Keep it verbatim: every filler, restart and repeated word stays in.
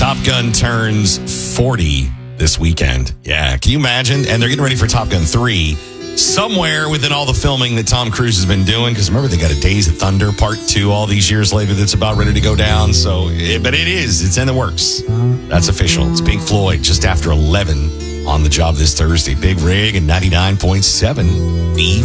Top Gun turns forty this weekend. Yeah, can you imagine? And they're getting ready for Top Gun three. Somewhere within all the filming that Tom Cruise has been doing, because remember, they got a Days of Thunder Part two all these years later that's about ready to go down. So, it, but it is. It's in the works. That's official. It's Pink Floyd just after eleven on the job this Thursday. Big Rig and ninety-nine point seven B